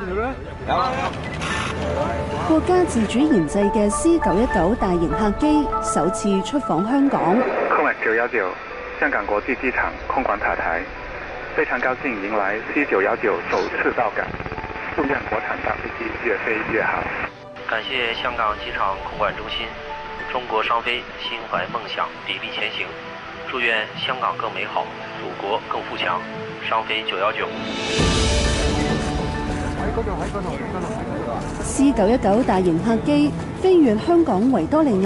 國家自主研製嘅 C919大型客機首次出訪香港。 空管919香港國際機場空管塔台，非常高興迎來 C919首次到港，祝願國產大飛機越飛越好。 感謝香港機場空管中心，中國商飛心懷夢想，砥礪前行。祝願香港更美好，祖國更富強。商飛919。 C919大型客機飛越香港維多利亞